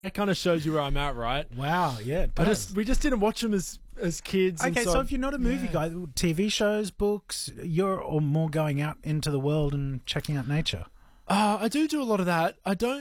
That kind of shows you where I'm at, right? Wow, yeah. It does. We just didn't watch them as kids. Okay, so if you're not a movie guy, TV shows, books, you're or more going out into the world and checking out nature. I do a lot of that.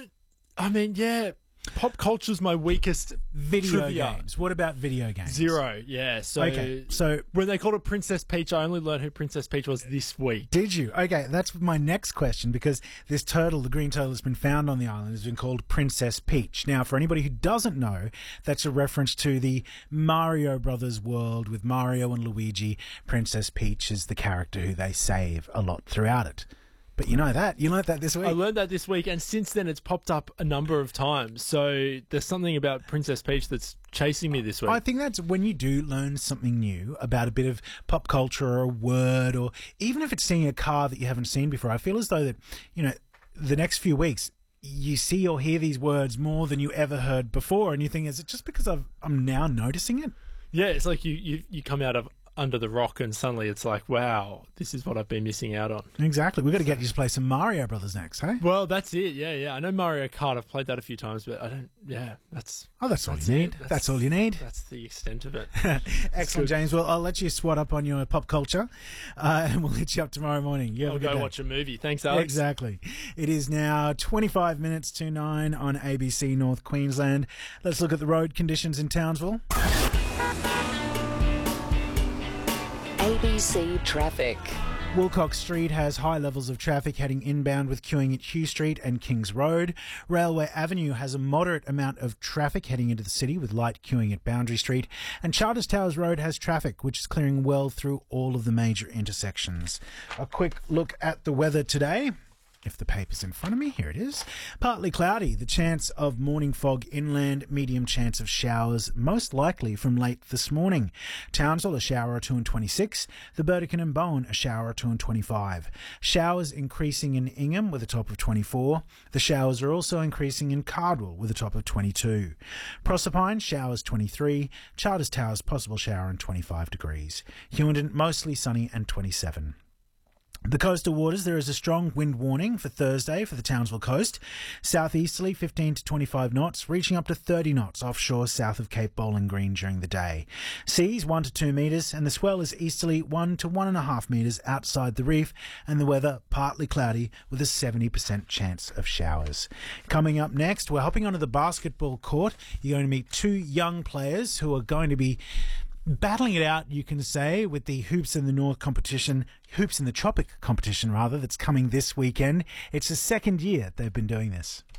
Pop culture's my weakest Video trivia. games. What about video games? Zero, yeah. So, Okay, so when they called it Princess Peach, I only learned who Princess Peach was this week. did you? Okay, that's my next question because this turtle, the green turtle that's been found on the island, has been called Princess Peach. Now, for anybody who doesn't know, that's a reference to the Mario Brothers world with Mario and Luigi. Princess Peach is the character who they save a lot throughout it. But you know that. You learned that this week. I learned that this week, and since then it's popped up a number of times. So there's something about Princess Peach that's chasing me this week. I think that's when you do learn something new about a bit of pop culture or a word, or even if it's seeing a car that you haven't seen before. I feel as though that, the next few weeks, you see or hear these words more than you ever heard before, and you think, is it just because I'm now noticing it? Yeah, it's like you come out of under the rock and suddenly it's like, wow, this is what I've been missing out on. Exactly. We've got to get you to play some Mario Brothers next, hey? Well, that's it. Yeah. I know Mario Kart. I've played that a few times, but I don't. Yeah, that's all you need. That's all you need. That's the extent of it. Excellent, James. Well, I'll let you swat up on your pop culture, and we'll hit you up tomorrow morning. You have I'll a good go day. watch a movie. Thanks, Alex. Exactly. It is now 25 minutes to 9 on ABC North Queensland. Let's look at the road conditions in Townsville. ABC Traffic. Wilcox Street has high levels of traffic heading inbound with queuing at Hugh Street and Kings Road. Railway Avenue has a moderate amount of traffic heading into the city with light queuing at Boundary Street. And Charters Towers Road has traffic, which is clearing well through all of the major intersections. A quick look at the weather today. If the paper's in front of me, here it is. Partly cloudy, the chance of morning fog inland, medium chance of showers, most likely from late this morning. Townsville, a shower or two and 26. The Burdekin and Bowen, a shower or two and 25. Showers increasing in Ingham with a top of 24. The showers are also increasing in Cardwell with a top of 22. Proserpine, showers 23. Charters Towers, possible shower and 25 degrees. Hewenden, mostly sunny and 27. The coastal waters, there is a strong wind warning for Thursday for the Townsville coast. Southeasterly 15 to 25 knots, reaching up to 30 knots offshore south of Cape Bowling Green during the day. Seas 1 to 2 metres and the swell is easterly 1 to 1.5 metres outside the reef, and the weather partly cloudy with a 70% chance of showers. Coming up next, we're hopping onto the basketball court. You're going to meet two young players who are going to be battling it out, you can say, with the Hoops in the North competition, Hoops in the Tropic competition, rather, that's coming this weekend. It's the second year they've been doing this.